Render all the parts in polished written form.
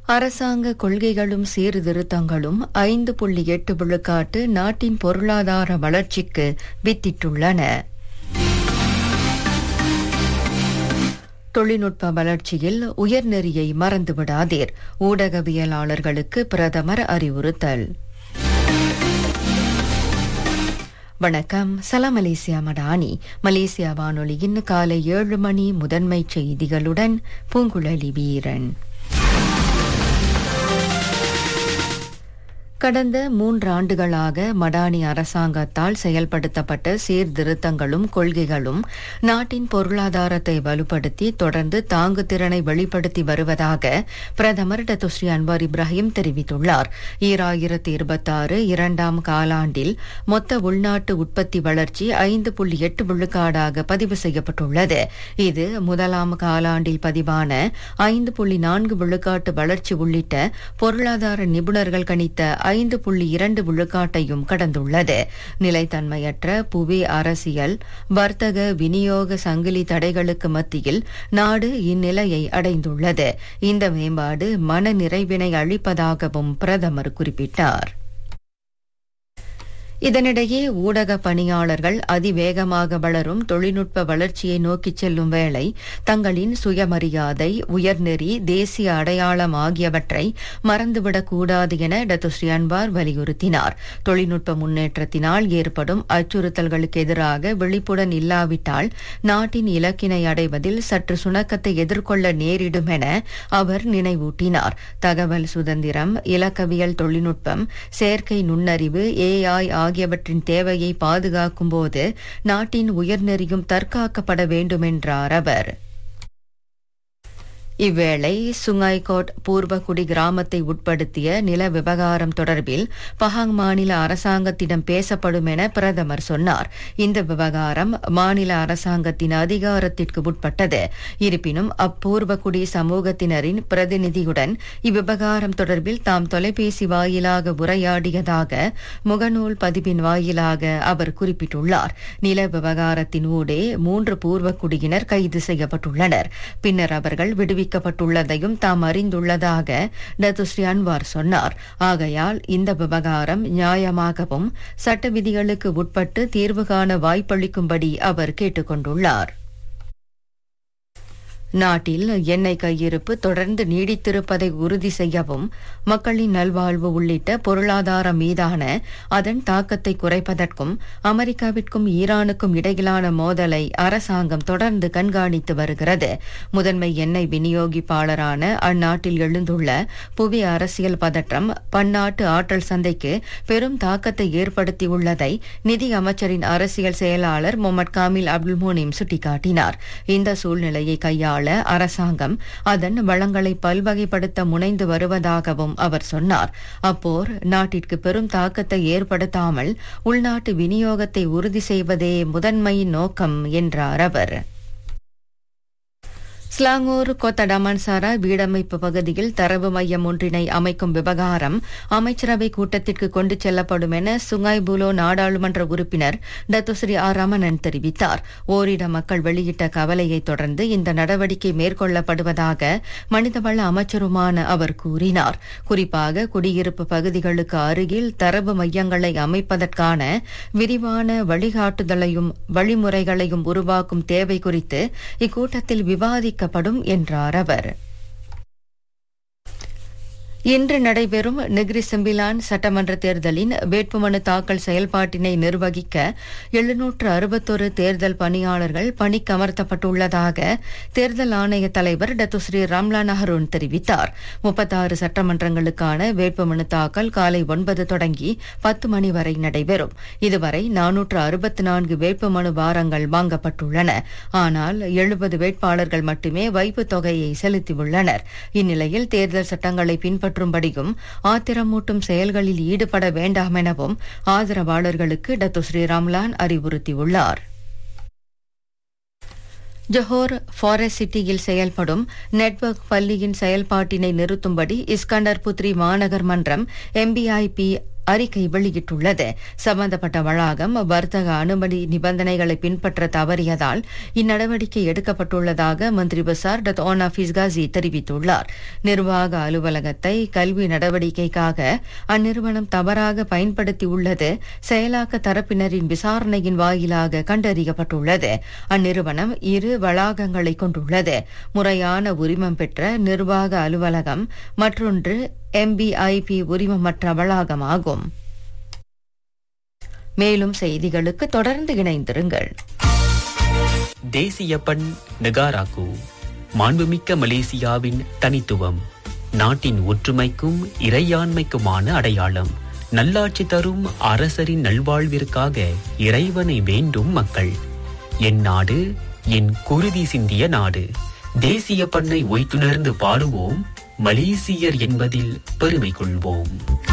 அரசாங்க கொள்கைகளும் சீர்திருத்தங்களும் 5.8 விழுக்காட்டு நாட்டின் பொருளாதார வளர்ச்சிக்கு வித்திட்டுள்ளன. தொழில்நுட்ப வளர்ச்சியில் உயர்நெறியை மறந்துவிடாதீர், ஊடகவியலாளர்களுக்கு பிரதமர் அறிவுறுத்தல். வணக்கம். சலாம் மலேசியா மடானி. மலேசியா வானொலியின் காலை 7 மணி முதன்மை செய்திகளுடன் பூங்குழலி வீரன். கடந்த 3 ஆண்டுகளாக மடானி அரசாங்கத்தால் செயல்படுத்தப்பட்ட சீர்திருத்தங்களும் கொள்கைகளும் நாட்டின் பொருளாதாரத்தை வலுப்படுத்தி தொடர்ந்து தாங்குதிறனை வெளிப்படுத்தி வருவதாக பிரதமர் டத்துஸ்ரீ அன்வார் இப்ராஹிம் தெரிவித்துள்ளார். 2026 இரண்டாம் காலாண்டில் மொத்த உள்நாட்டு உற்பத்தி வளர்ச்சி 5.8 விழுக்காடாக பதிவு செய்யப்பட்டுள்ளது. இது முதலாம் காலாண்டில் பதிவான 5.4 விழுக்காட்டு வளர்ச்சி உள்ளிட்ட பொருளாதார நிபுணர்கள் கணித்த 5.2 விழுக்காட்டையும் கடந்துள்ளது. நிலைத்தன்மையற்ற புவி அரசியல், வர்த்தக, விநியோக சங்கிலி தடைகளுக்கு மத்தியில் நாடு இந்நிலையை அடைந்துள்ளது. இந்த மேம்பாடு மன நிறைவினை அளிப்பதாகவும் பிரதமர் குறிப்பிட்டார். இதனிடையே ஊடக பணியாளர்கள் அதிவேகமாக வளரும் தொழில்நுட்ப வளர்ச்சியை நோக்கிச் செல்லும் வேளை தங்களின் சுயமரியாதை, உயர்நெறி, தேசிய அடையாளம் ஆகியவற்றை மறந்துவிடக்கூடாது என டத்துஸ்ரீ அன்வார் வலியுறுத்தினார். தொழில்நுட்ப முன்னேற்றத்தினால் ஏற்படும் அச்சுறுத்தல்களுக்கு எதிராக விழிப்புடன் இல்லாவிட்டால் நாட்டின் இலக்கினை அடைவதில் சற்று சுணக்கத்தை எதிர்கொள்ள நேரிடும் என அவர் நினைவூட்டினார். தகவல் சுதந்திரம், இலக்கவியல் தொழில்நுட்பம், செயற்கை நுண்ணறிவு, AI ஆகியவற்றின் தேவையை பாதுகாக்கும் போது நாட்டின் உயர்நெறியும் தற்காக்கப்பட வேண்டும் என்றார் அவர். இவ்வேளை சுங்காய்கோட் பூர்வகுடி கிராமத்தை உட்படுத்திய நில விவகாரம் தொடர்பில் பஹாங் மாநில அரசாங்கத்திடம் பேசப்படும் என பிரதமர் சொன்னார். இந்த விவகாரம் மாநில அரசாங்கத்தின் அதிகாரத்திற்கு உட்பட்டது. இருப்பினும் அப்பூர்வகுடி சமூகத்தினரின் பிரதிநிதியுடன் இவ்விவகாரம் தொடர்பில் தாம் தொலைபேசி வாயிலாக உரையாடியதாக முகநூல் பதிவின் வாயிலாக அவர் குறிப்பிட்டுள்ளார். நில விவகாரத்தின் ஊடே 3 பூர்வகுடியினர் கைது செய்யப்பட்டுள்ளனர். பின்னர் அவர்கள் விடுவிக்கப்பட்டுள்ளதையும் தாம் அறிந்துள்ளதாக டத்துஸ்ரீ அன்வார் சொன்னார். ஆகையால் இந்த விவகாரம் நியாயமாகவும் சட்ட விதிகளுக்கு உட்பட்டு தீர்வு காண வாய்ப்பளிக்கும்படி அவர் கேட்டுக் கொண்டுள்ளார். நாட்டில் எண்ணெய் கையிருப்பு தொடர்ந்து நீடித்திருப்பதை உறுதி செய்யவும் மக்களின் நல்வாழ்வு உள்ளிட்ட பொருளாதாரம் மீதான அதன் தாக்கத்தை குறைப்பதற்கும் அமெரிக்காவிற்கும் ஈரானுக்கும் இடையிலான மோதலை அரசாங்கம் தொடர்ந்து கண்காணித்து வருகிறது. முதன்மை எண்ணெய் விநியோகிப்பாளரான அந்நாட்டில் எழுந்துள்ள புவி அரசியல் பதற்றம் பன்னாட்டு ஆற்றல் சந்தைக்கு பெரும் தாக்கத்தை ஏற்படுத்தியுள்ளதை நிதி அமைச்சரின் அரசியல் செயலாளர் முகமது காமில் அப்துல் மோனிம் சுட்டிக்காட்டினார். இந்த சூழ்நிலையை கையாள அரசாங்கம் அதன் வளங்களை பல்வகைப்படுத்த முனைந்து வருவதாகவும் அவர் சொன்னார். அப்போர் நாட்டிற்கு பெரும் தாக்கத்தை ஏற்படுத்தாமல் உள்நாட்டு விநியோகத்தை உறுதி செய்வதே முதன்மை நோக்கம் என்றார் அவர். ஸ்லாங்கூர் கொத்தடமன்சாரா வீடமைப்பு பகுதியில் தரவு மையம் ஒன்றினை அமைக்கும் விவகாரம் அமைச்சரவை கூட்டத்திற்கு கொண்டு செல்லப்படும் என சுங்காய்புலோ நாடாளுமன்ற உறுப்பினர் டத்துஸ்ரீ ஆர் ரமணன் தெரிவித்தார். ஓரிட மக்கள் வெளியிட்ட கவலையை தொடர்ந்து இந்த நடவடிக்கை மேற்கொள்ளப்படுவதாக மனிதவள அமைச்சருமான அவர் கூறினார். குறிப்பாக குடியிருப்பு பகுதிகளுக்கு அருகில் தரவு மையங்களை அமைப்பதற்கான விரிவான வழிகாட்டுதலையும் வழிமுறைகளையும் உருவாக்கும் தேவை குறித்து இக்கூட்டத்தில் விவாதிக்கப்படும் என்றார் அவர். இன்று நடைபெறும் நெகிரி செம்பிலான் சட்டமன்ற தேர்தலின் வேட்புமனு தாக்கல் செயல்பாட்டினை நிர்வகிக்க 761 தேர்தல் பணியாளர்கள் பணிக்கமர்த்தப்பட்டுள்ளதாக தேர்தல் ஆணைய தலைவர் டத்துஸ்ரீ ரம்லான் அஹரோன் தெரிவித்தார். 36 சட்டமன்றங்களுக்கான வேட்புமனு தாக்கல் காலை 9 தொடங்கி 10 மணி வரை நடைபெறும். இதுவரை 464 வேட்புமனு வாரங்கள் வாங்கப்பட்டுள்ளன. ஆனால் 70 வேட்பாளர்கள் மட்டுமே வைப்புத் தொகையை செலுத்தியுள்ளனர். இந்நிலையில் தேர்தல் சட்டங்களை பின்பற்ற பின்பற்றும்படியும் ஆத்திரமூட்டும் செயல்களில் ஈடுபட வேண்டாம் எனவும் ஆதரவாளர்களுக்கு டத்துஸ்ரீ ரம்லான் அறிவுறுத்தியுள்ளார். ஜொஹோர் ஃபாரஸ்ட் சிட்டியில் செயல்படும் நெட்வொர்க் பள்ளியின் செயல்பாட்டினை நிறுத்தும்படி இஸ்கண்டர் புத்ரி மாநகர் மன்றம் MBIP அறிக்கை வெளியிட்டுள்ளது. சம்பந்தப்பட்ட வளாகம் வர்த்தக அனுமதி நிபந்தனைகளை பின்பற்ற தவறியதால் இந்நடவடிக்கை எடுக்கப்பட்டுள்ளதாக மந்திரி பசார் டத் ஆன் ஹஃபீஸ் காசி தெரிவித்துள்ளார். நிர்வாக அலுவலகத்தை கல்வி நடவடிக்கைக்காக அந்நிறுவனம் தவறாக பயன்படுத்தியுள்ளது செயலாக்க தரப்பினரின் விசாரணையின் வாயிலாக கண்டறியப்பட்டுள்ளது. அந்நிறுவனம் 2 வளாகங்களை கொண்டுள்ளது. முறையான உரிமம் பெற்ற நிர்வாக அலுவலகம், மற்றொன்று MBIP உரிமமற்ற வளாகமாகும். மேலும் செய்திகளுக்கு தொடர்ந்து இணைந்திருங்கள். தேசிய பண் நெகாராக்கு, மாண்புமிக்க மலேசியாவின் தனித்துவம், நாட்டின் ஒற்றுமைக்கும் இறையாண்மைக்குமான அடையாளம். நல்லாட்சி தரும் அரசரின் நல்வாழ்விற்காக இறைவனை வேண்டும் மக்கள். என் நாடு என் குருதி சிந்திய நாடு. தேசிய பண்ணை ஒய்த்துணர்ந்து பாடுவோம், மலேசியர் என்பதில் பெருமை கொள்வோம்.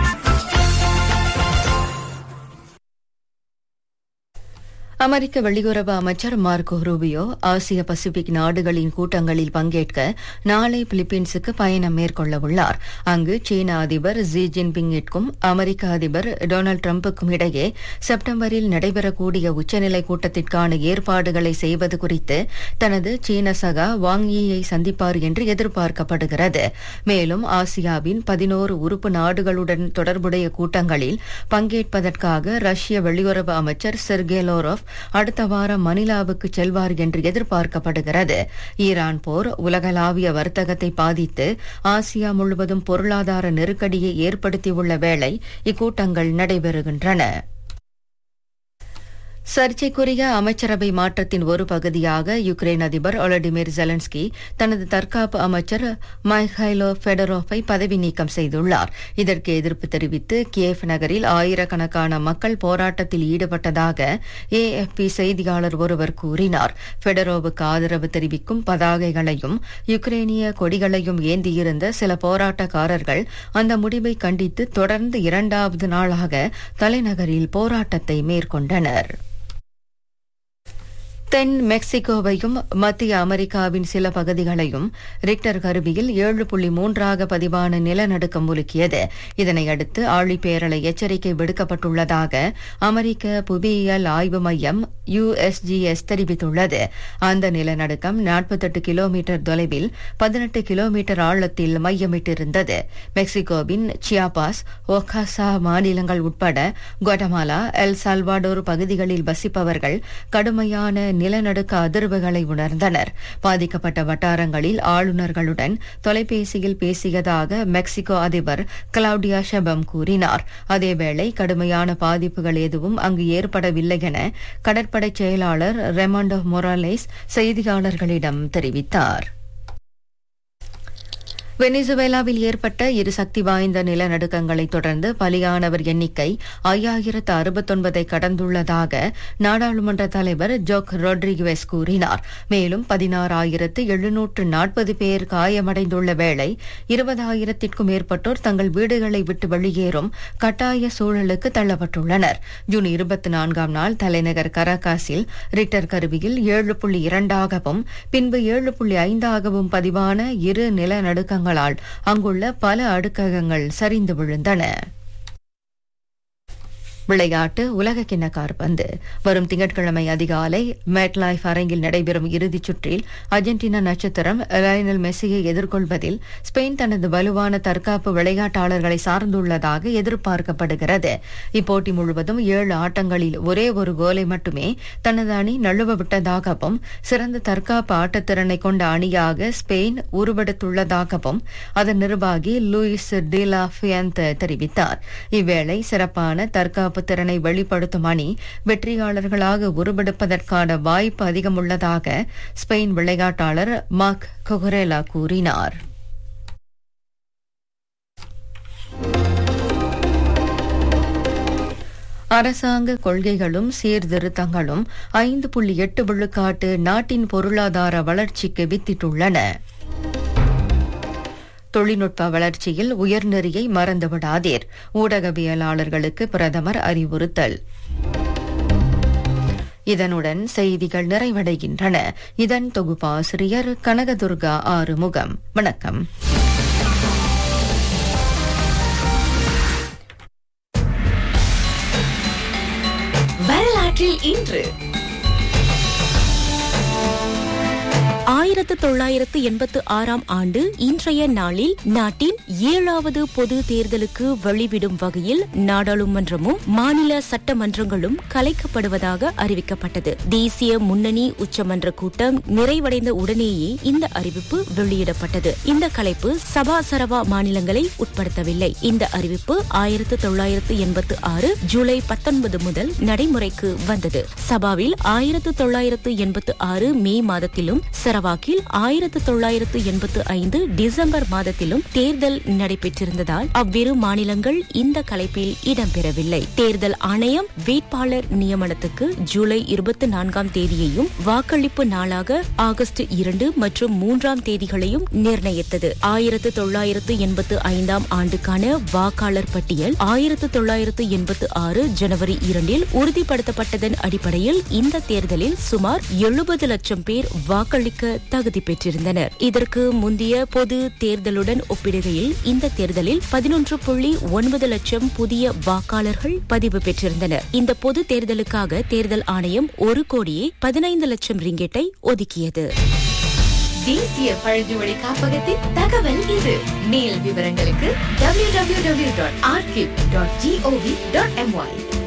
அமெரிக்க வெளியுறவு அமைச்சர் மார்க்கோ ரூபியோ ஆசிய பசிபிக் நாடுகளின் கூட்டங்களில் பங்கேற்க நாளை பிலிப்பீன்ஸுக்கு பயணம் மேற்கொள்ள உள்ளார். அங்கு சீன அதிபர் ஜி ஜின்பிங்கிற்கும் அமெரிக்க அதிபர் டொனால்டு டிரம்புக்கும் இடையே செப்டம்பரில் நடைபெறக்கூடிய உச்சநிலை கூட்டத்திற்கான ஏற்பாடுகளை செய்வது குறித்து தனது சீன சகா வாங் யீயை சந்திப்பார் என்று எதிர்பார்க்கப்படுகிறது. மேலும் ஆசியாவின் 11 உறுப்பு நாடுகளுடன் தொடர்புடைய கூட்டங்களில் பங்கேற்பதற்காக ரஷ்ய வெளியுறவு அமைச்சர் செர்கே லோரோவ் அடுத்த வாரம் மணிலாவுக்கு செல்வார் என்று எதிர்பார்க்கப்படுகிறது. ஈரான் போர் உலகளாவிய வர்த்தகத்தை பாதித்து ஆசியா முழுவதும் பொருளாதார நெருக்கடியை ஏற்படுத்தியுள்ள வேளை இக்கூட்டங்கள் நடைபெறுகின்றன. சர்ச்சைக்குரிய அமைச்சரவை மாற்றத்தின் ஒரு பகுதியாக யுக்ரைன் அதிபர் ஒலடிமிர் ஜெலன்ஸ்கி தனது தற்காப்பு அமைச்சர் மைக்கைலோ ஃபெடரோவை பதவி நீக்கம் செய்துள்ளார். இதற்கு எதிர்ப்பு தெரிவித்து கியேவ் நகரில் ஆயிரக்கணக்கான மக்கள் போராட்டத்தில் ஈடுபட்டதாக AFP செய்தியாளர் ஒருவர் கூறினார். ஃபெடரோவுக்கு ஆதரவு தெரிவிக்கும் பதாகைகளையும் யுக்ரேனிய கொடிகளையும் ஏந்தியிருந்த சில போராட்டக்காரர்கள் அந்த முடிவை கண்டித்து தொடர்ந்து 2வது நாளாக தலைநகரில் போராட்டத்தை மேற்கொண்டனர். தென் மெக்சிகோவையும் மத்திய அமெரிக்காவின் சில பகுதிகளையும் ரிக்டர் கருவியில் 7.3 பதிவான நிலநடுக்கம் உலுக்கியது. இதனையடுத்து ஆழிப்பேரலை எச்சரிக்கை விடுக்கப்பட்டுள்ளதாக அமெரிக்க புவியியல் ஆய்வு மையம் USGS தெரிவித்துள்ளது. அந்த நிலநடுக்கம் 48 கிலோமீட்டர் தொலைவில் 18 கிலோமீட்டர் ஆழத்தில் மையமிட்டிருந்தது. மெக்சிகோவின் சியாபாஸ், ஒகாசா மாநிலங்கள் உட்பட குவாடமாலா, எல் சால்வாடோர் பகுதிகளில் வசிப்பவர்கள் கடுமையான நிலநடுக்க அதிர்வுகளை உணர்ந்தனர். பாதிக்கப்பட்ட வட்டாரங்களில் ஆளுநர்களுடன் தொலைபேசியில் பேசியதாக மெக்சிகோ அதிபர் கிளவுடியா ஷெபம் கூறினார். அதேவேளை கடுமையான பாதிப்புகள் எதுவும் அங்கு ஏற்படவில்லை என கடற்படை செயலாளர் ரெமாண்டோ மொராலேஸ் செய்தியாளர்களிடம் தெரிவித்தார். வெனிசுவேலாவில் ஏற்பட்ட 2 சக்தி வாய்ந்த நிலநடுக்கங்களை தொடர்ந்து பலியானவர் எண்ணிக்கை 5069 கடந்துள்ளதாக நாடாளுமன்ற தலைவர் ஜோக் ரொட்ரிகுவேஸ் கூறினார். மேலும் 16,740 பேர் காயமடைந்துள்ள வேளை 20,000க்கும் மேற்பட்டோர் தங்கள் வீடுகளை விட்டு வெளியேறும் கட்டாய சூழலுக்கு தள்ளப்பட்டுள்ளனர். ஜூன் 24ஆம் நாள் தலைநகர் கராகாஸில் ரிக்டர் கருவியில் 7.2ஆகவும் பின்பு 7.5ஆகவும் பதிவான 2 நிலநடுக்கங்கள் அங்குள்ள பல அடுக்ககங்கள் சரிந்து விழுந்தன. விளையாட்டு. உலகக்கிண்ண காற்பந்து வரும் திங்கட்கிழமை அதிகாலை மேட்லைஃப் அரங்கில் நடைபெறும் இறுதிச் சுற்றில் அர்ஜென்டினா நட்சத்திரம் லயனல் மெஸ்ஸியை எதிர்கொள்வதில் ஸ்பெயின் தனது வலுவான தற்காப்பு விளையாட்டாளர்களை சார்ந்துள்ளதாக எதிர்பார்க்கப்படுகிறது. இப்போட்டி முழுவதும் 7 ஆட்டங்களில் ஒரே ஒரு கோலை மட்டுமே தனது அணி நழுவ விட்டதாகவும் சிறந்த தற்காப்பு ஆட்டத்திறனை கொண்ட அணியாக ஸ்பெயின் உருவெடுத்துள்ளதாகவும் அதன் நிர்வாகி லூயிஸ் டி லா ஃபியன்த் தெரிவித்தார். இவ்வேளை சிறப்பான தற்காப்பு திறனை வெளிப்படுத்தும் அணி வெற்றியாளர்களாக உருவெடுப்பதற்கான வாய்ப்பு அதிகம் உள்ளதாக ஸ்பெயின் விளையாட்டாளர் மார்க் கொகுரேலா கூறினார். அரசாங்க கொள்கைகளும் சீர்திருத்தங்களும் 5.8 விழுக்காட்டு நாட்டின் பொருளாதார வளர்ச்சிக்கு வித்திட்டுள்ளன. தொழில்நுட்ப வளர்ச்சியில் உயர்நெறியை மறந்துவிடாதீர், ஊடகவியலாளர்களுக்கு பிரதமர் அறிவுறுத்தல். இதனுடன் செய்திகள் நிறைவடைகின்றன. இதன் தொகுப்பாசிரியர் கனகதுர்கா ஆறுமுகம். வணக்கம். வரலாற்றில் இன்று 1986 ஆண்டு இன்றைய நாளில் நாட்டின் 7வது பொது தேர்தலுக்கு வழிவிடும் வகையில் நாடாளுமன்றமும் மாநில சட்டமன்றங்களும் கலைக்கப்படுவதாக அறிவிக்கப்பட்டது. தேசிய முன்னணி உச்சமன்ற கூட்டம் நிறைவடைந்த உடனேயே இந்த அறிவிப்பு வெளியிடப்பட்டது. இந்த கலைப்பு சபா சரவா மாநிலங்களை உட்படுத்தவில்லை. இந்த அறிவிப்பு 1986 ஜூலை 19 முதல் நடைமுறைக்கு வந்தது. சபாவில் 1986 மே மாதத்திலும் சரவாக்கில் 1985 டிசம்பர் மாதத்திலும் தேர்தல் நடைபெற்றிருந்ததால் அவ்விரு மாநிலங்கள் இந்த கலைப்பில் இடம்பெறவில்லை. தேர்தல் ஆணையம் வேட்பாளர் நியமனத்துக்கு ஜூலை 24 தேதியையும் வாக்களிப்பு நாளாக ஆகஸ்ட் 2 மற்றும் 3 தேதிகளையும் நிர்ணயித்தது. 1985 ஆண்டுக்கான வாக்காளர் பட்டியல் 1986 ஜனவரி 2 உறுதிப்படுத்தப்பட்டதன் அடிப்படையில் இந்த தேர்தலில் சுமார் 70 லட்சம் பேர் வாக்களிக்க தகுதி பெற்றிருந்தனர். இதற்கு முந்தைய பொது தேர்தலுடன் ஒப்பிடுகையில் இந்த தேர்தலில் 11.9 லட்சம் புதிய வாக்காளர்கள் பதிவு பெற்றிருந்தனர். இந்த பொது தேர்தலுக்காக தேர்தல் ஆணையம் 1,15 லட்சம் ரிங்கெட்டை ஒதுக்கியது. தேசிய பழங்குடி காப்பகத்தின் தகவல் இது. மேல் விவரங்களுக்கு www.archive.gov.my